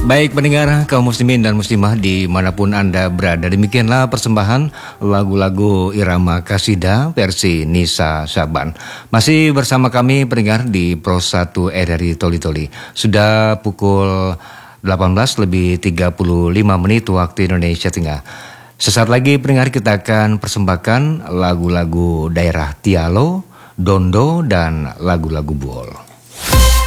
Baik pendengar kaum muslimin dan muslimah dimanapun Anda berada, demikianlah persembahan lagu-lagu irama kasidah versi Nisa Syaban. Masih bersama kami pendengar di Pro 1 RRI Toli Toli. Sudah pukul 18:35 waktu Indonesia Tengah. Sesaat lagi pendengar kita akan persembahkan lagu-lagu daerah Tialo, Dondo, dan lagu-lagu Buol.